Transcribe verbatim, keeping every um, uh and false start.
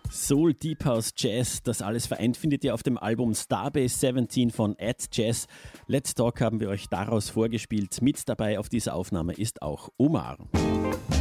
Soul, Deep House, Jazz, das alles vereint findet ihr auf dem Album Starbase siebzehn von At Jazz. Let's Talk haben wir euch daraus vorgespielt. Mit dabei auf dieser Aufnahme ist auch Omar.